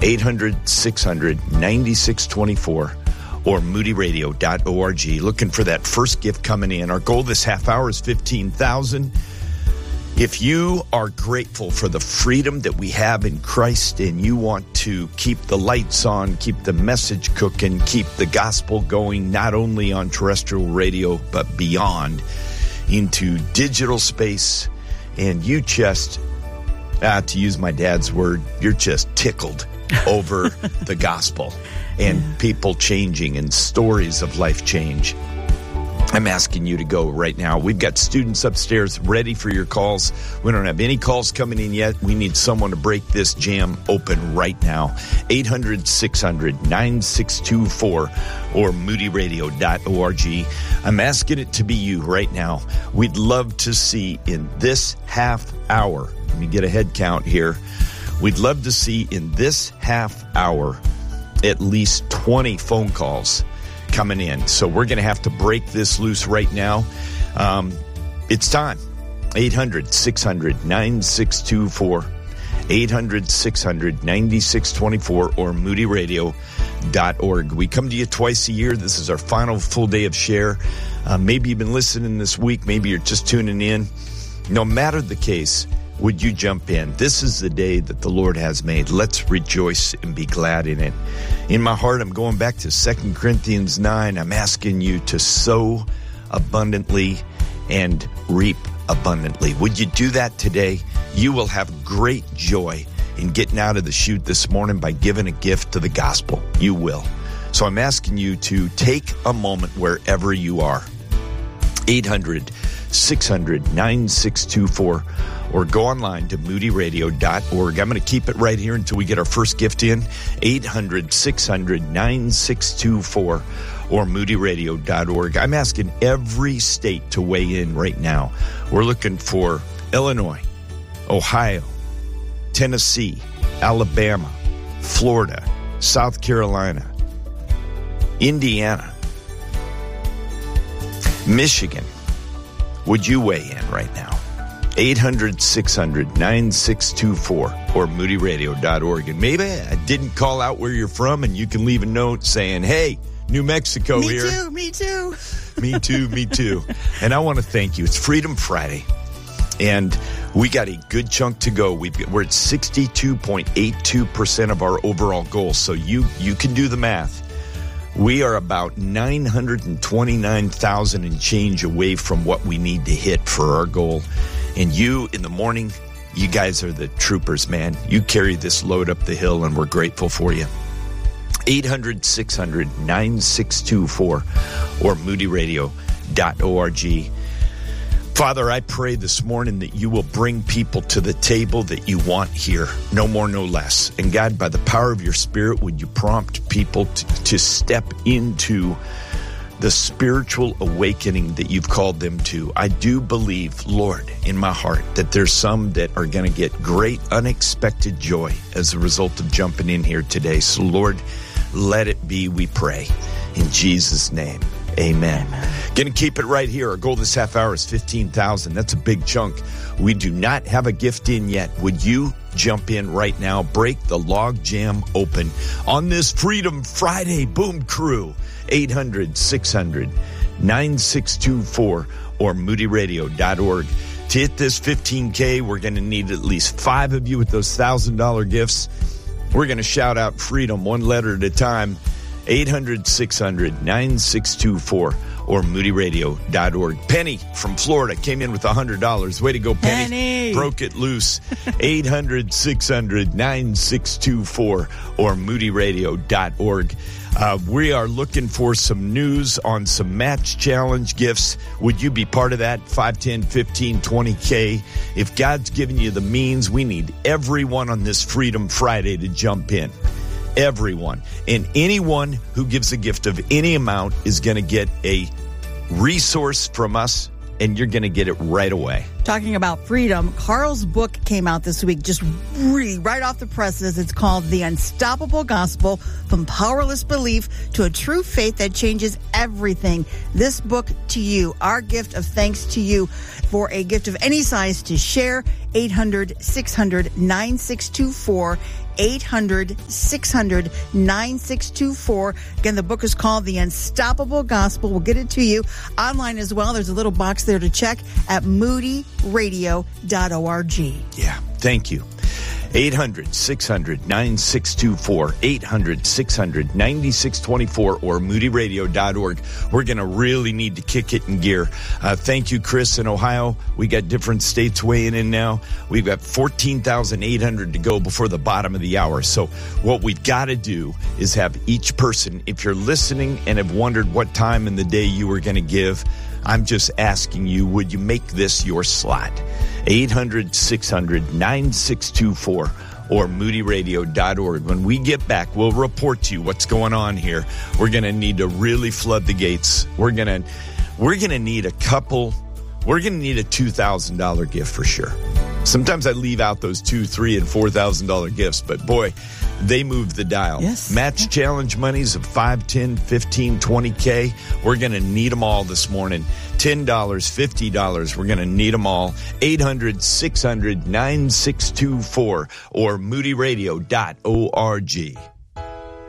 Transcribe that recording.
800-600-9624 or moodyradio.org. Looking for that first gift coming in. Our goal this half hour is $15,000. If you are grateful for the freedom that we have in Christ and you want to keep the lights on, keep the message cooking, keep the gospel going, not only on terrestrial radio, but beyond into digital space, and you just, to use my dad's word, you're just tickled over the gospel and people changing and stories of life change, I'm asking you to go right now. We've got students upstairs ready for your calls. We don't have any calls coming in yet. We need someone to break this jam open right now. 800-600-9624 or moodyradio.org. I'm asking it to be you right now. We'd love to see in this half hour, let me get a head count here. We'd love to see in this half hour at least 20 phone calls coming in. So we're going to have to break this loose right now. It's time. 800-600-9624. 800-600-9624 or moodyradio.org. We come to you twice a year. This is our final full day of share. Maybe you've been listening this week. Maybe you're just tuning in. No matter the case, would you jump in? This is the day that the Lord has made. Let's rejoice and be glad in it. In my heart, I'm going back to 2 Corinthians 9. I'm asking you to sow abundantly and reap abundantly. Would you do that today? You will have great joy in getting out of the chute this morning by giving a gift to the gospel. You will. So I'm asking you to take a moment wherever you are. 800-600-9624 or go online to moodyradio.org. I'm going to keep it right here until we get our first gift in. 800-600-9624 or moodyradio.org. I'm asking every state to weigh in right now. We're looking for Illinois, Ohio, Tennessee, Alabama, Florida, South Carolina, Indiana, Michigan. Would you weigh in right now? 800-600-9624 or moodyradio.org. And maybe I didn't call out where you're from, and you can leave a note saying, hey, New Mexico me here. Me too. Me too. And I want to thank you. It's Freedom Friday, and we got a good chunk to go. We're at 62.82% of our overall goal, so you can do the math. We are about 929,000 and change away from what we need to hit for our goal. And you, in the morning, you guys are the troopers, man. You carry this load up the hill, and we're grateful for you. 800-600-9624 or moodyradio.org. Father, I pray this morning that you will bring people to the table that you want here, no more, no less. And God, by the power of your Spirit, would you prompt people to step into the spiritual awakening that you've called them to. I do believe, Lord, in my heart, that there's some that are going to get great unexpected joy as a result of jumping in here today. So, Lord, let it be, we pray. In Jesus' name, amen. Going to keep it right here. Our goal this half hour is $15,000. That's a big chunk. We do not have a gift in yet. Would you jump in right now? Break the log jam open on this Freedom Friday. Boom crew. 800-600-9624 or moodyradio.org. To hit this 15K, we're going to need at least 5 of you with those $1,000 gifts. We're going to shout out freedom one letter at a time. 800-600-9624 or moodyradio.org. Penny from Florida came in with $100. Way to go, Penny. Broke it loose. 800-600-9624 or moodyradio.org. We are looking for some news on some match challenge gifts. Would you be part of that? 5, 10, 15, 20K. If God's given you the means, we need everyone on this Freedom Friday to jump in. Everyone. And anyone who gives a gift of any amount is going to get a resource from us, and you're going to get it right away. Talking about freedom, Carl's book came out this week, just really right off the presses. It's called The Unstoppable Gospel, From Powerless Belief to a True Faith That Changes Everything. This book to you, our gift of thanks to you for a gift of any size to share. 800-600-9624, 800-600-9624. Again, the book is called The Unstoppable Gospel. We'll get it to you online as well. There's a little box there to check at moodyradio.org. Yeah, thank you. 800-600-9624, 800-600-9624, or moodyradio.org. We're going to really need to kick it in gear. Thank you, Chris, in Ohio. We got different states weighing in now. We've got 14,800 to go before the bottom of the hour. So what we've got to do is have each person, if you're listening and have wondered what time in the day you were going to give, I'm just asking you, would you make this your slot? 800-600-9624 or moodyradio.org. When we get back, we'll report to you what's going on here. We're going to need to really flood the gates. We're going to need a $2,000 gift for sure. Sometimes I leave out those $2,000, $3,000, and $4,000 gifts, but boy, they move the dial. Yes. Match challenge monies of $5, $10, $15, $20K. We're going to need them all this morning. $10, $50. We're going to need them all. 800-600-9624 or moodyradio.org.